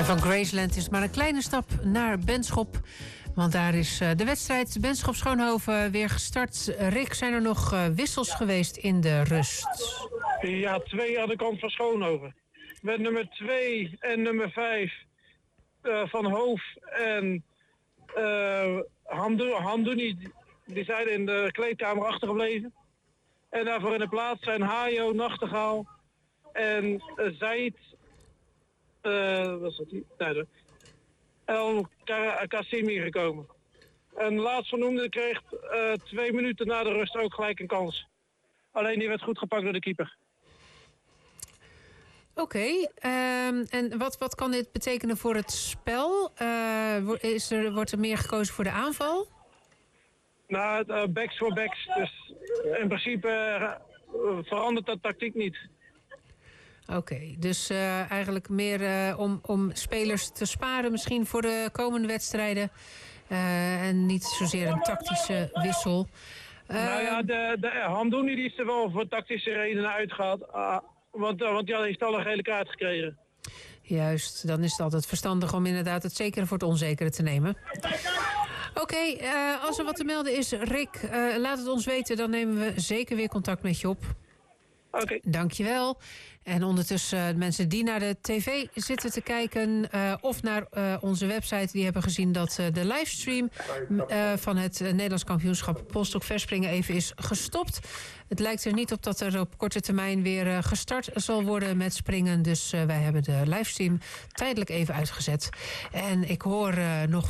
En van Graceland is het maar een kleine stap naar Benschop. Want daar is de wedstrijd Benschop-Schoonhoven weer gestart. Rick, zijn er nog wissels geweest in de rust? Ja, 2 aan de kant van Schoonhoven. Met nummer 2 en nummer 5 van Hoof en Hamdouni, die zijn in de kleedkamer achtergebleven. En daarvoor in de plaats zijn Hajo, Nachtegaal en Zaid. Wat is dat hier? Nee, El Kassimi gekomen. En laatstgenoemde kreeg 2 minuten na de rust ook gelijk een kans. Alleen die werd goed gepakt door de keeper. Oké, en wat kan dit betekenen voor het spel? Wordt er meer gekozen voor de aanval? Nou, backs voor backs. Dus in principe verandert de tactiek niet. Oké, dus eigenlijk meer om spelers te sparen misschien voor de komende wedstrijden. En niet zozeer een tactische wissel. Nou ja, de Hamdouni die is er wel voor tactische redenen uitgehaald. Want die heeft al een gele kaart gekregen. Juist, dan is het altijd verstandig om inderdaad het zekere voor het onzekere te nemen. Oké, als er wat te melden is, Rick, laat het ons weten. Dan nemen we zeker weer contact met je op. Oké. Dankjewel. En ondertussen de mensen die naar de tv zitten te kijken of naar onze website, die hebben gezien dat de livestream van het Nederlands kampioenschap polstok verspringen even is gestopt. Het lijkt er niet op dat er op korte termijn weer gestart zal worden met springen. Dus wij hebben de livestream tijdelijk even uitgezet. En ik hoor nog